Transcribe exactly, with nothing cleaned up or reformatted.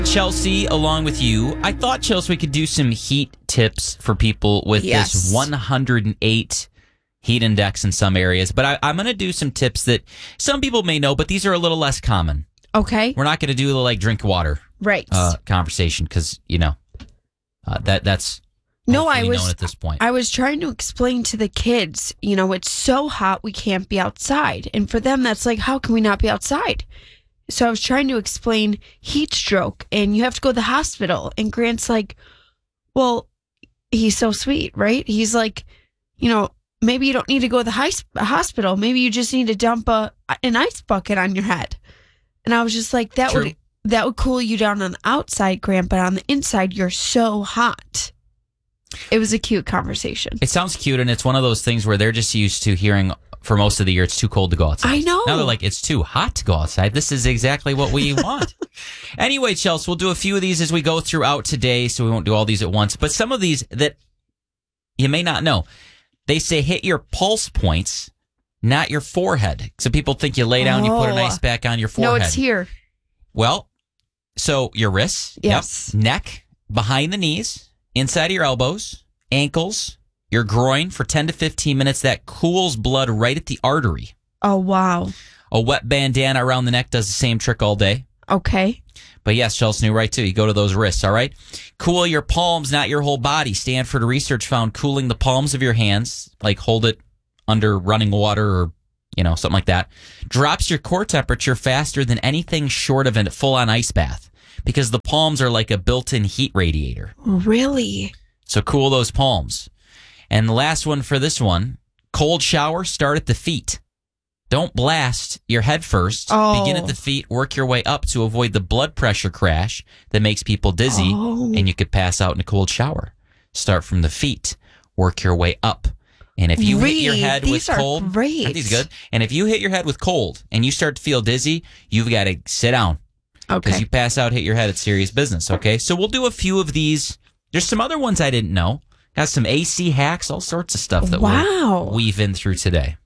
Chelsea, along with you, I thought, Chelsea, we could do some heat tips for people with Yes. this one hundred eight heat index in some areas. But I, I'm going to do some tips that some people may know, but these are a little less common. Okay. We're not going to do the, like, drink water Right. uh, conversation because, you know, uh, that that's No, I hopefully was known at this point. I was trying to explain to the kids, you know, it's so hot we can't be outside. And for them, that's like, how can we not be outside? So I was trying to explain heat stroke and you have to go to the hospital. And Grant's like, well, he's so sweet, right? He's like, you know, maybe you don't need to go to the his- hospital. Maybe you just need to dump a, an ice bucket on your head. And I was just like, that True. would that would cool you down on the outside, Grant, but on the inside, you're so hot. It was a cute conversation. It sounds cute, and it's one of those things where they're just used to hearing for most of the year it's too cold to go outside. I know. Now they're like, it's too hot to go outside. This is exactly what we want. Anyway, Chelsea, we'll do a few of these as we go throughout today, so we won't do all these at once. But some of these that you may not know, they say hit your pulse points, not your forehead. So people think you lay down, you put an Oh. ice pack on your forehead. No, it's here. Well, so your wrists, Yes. yep, neck, behind the knees, inside of your elbows, ankles, your groin for ten to fifteen minutes. That cools blood right at the artery. Oh, wow. A wet bandana around the neck does the same trick all day. Okay. But yes, Chelsea knew right too. You go to those wrists, all right? Cool your palms, not your whole body. Stanford research found cooling the palms of your hands, like hold it under running water or, you know, something like that, drops your core temperature faster than anything short of a full-on ice bath because the palms are like a built-in heat radiator. Really? So cool those palms. And the last one for this one, cold shower, start at the feet. Don't blast your head first. Oh. Begin at the feet, work your way up to avoid the blood pressure crash that makes people dizzy, Oh. and you could pass out in a cold shower. Start from the feet, work your way up. And if you hit your Reed, head these with are cold, great. aren't these good? And if you hit your head with cold and you start to feel dizzy, you've got to sit down. Because Okay. you pass out, hit your head, it's serious business, okay? So we'll do a few of these. There's some other ones I didn't know. Got some A C hacks, all sorts of stuff that Wow. we'll weave in through today.